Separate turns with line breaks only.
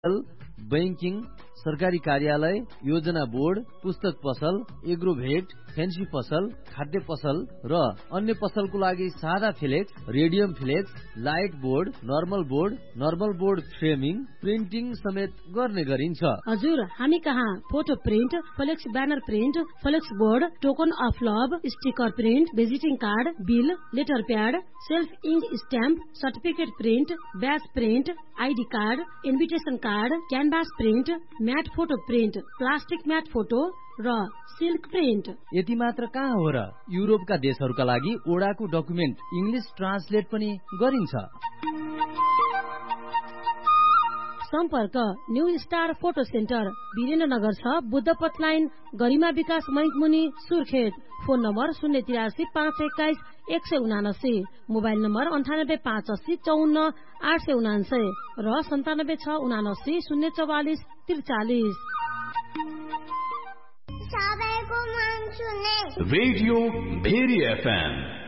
Banking, सरकारी कार्यालय, योजना बोर्ड, पुस्तक पसल, एग्रोभेट, फेन्सी पसल, खाद्य पसल र अन्य पसलको लागि सादा flex, radium flex, light board, normal board framing, printing समेत गर्ने गरिन्छ।
हजुर, हामी कहाँ photo print, flex banner print, flex board, token of love, sticker print, visiting card, bill, letter pad, self ink stamp, certificate print, ब्याज print, ID card, invitation card, canvas print, mat photo print, plastic mat photo र silk print.
यति मात्र कहाँ हो र, युरोपका देशहरूका लागि ओडाको document English translate पनि गरिन्छ।
सम्पर्क new star photo centre, Birendranagar 6, बुद्धपथ line, गरिमा विकास मैकमुनि, Surkhet. Phone number 083 521 179, mobile number 98 580 54 879 र 97 679 044 43।
Radio very FM